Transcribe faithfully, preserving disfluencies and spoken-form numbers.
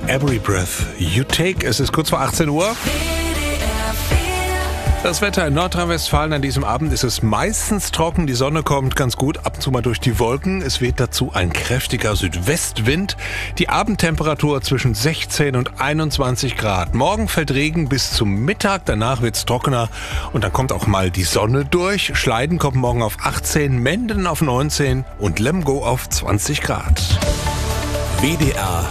Every Breath You Take. Es ist kurz vor achtzehn Uhr. Das Wetter in Nordrhein-Westfalen an diesem Abend ist es meistens trocken. Die Sonne kommt ganz gut ab und zu mal durch die Wolken. Es weht dazu ein kräftiger Südwestwind. Die Abendtemperatur zwischen sechzehn und einundzwanzig Grad. Morgen fällt Regen bis zum Mittag. Danach wird's trockener und dann kommt auch mal die Sonne durch. Schleiden kommt morgen auf achtzehn, Menden auf neunzehn und Lemgo auf zwanzig Grad. W D R